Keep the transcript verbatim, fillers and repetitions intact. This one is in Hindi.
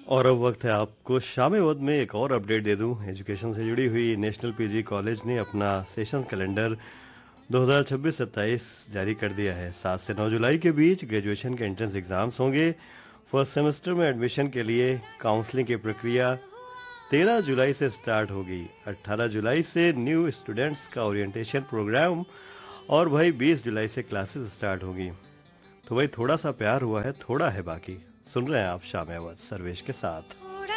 और अब वक्त है आपको शाम वद में एक और अपडेट दे दूं। एजुकेशन से जुड़ी हुई नेशनल पीजी कॉलेज ने अपना सेशन कैलेंडर दो हज़ार छब्बीस सत्ताईस जारी कर दिया है। सात से नौ जुलाई के बीच ग्रेजुएशन के एंट्रेंस एग्जाम्स होंगे। फर्स्ट सेमेस्टर में एडमिशन के लिए काउंसलिंग की प्रक्रिया तेरह जुलाई से स्टार्ट होगी। अठारह जुलाई से न्यू स्टूडेंट्स का ओरिएंटेशन प्रोग्राम और भाई बीस जुलाई से क्लासेस स्टार्ट होगी। तो भाई थोड़ा सा प्यार हुआ है, थोड़ा है बाकी। सुन रहे हैं आप शाम अवध सर्वेश के साथ।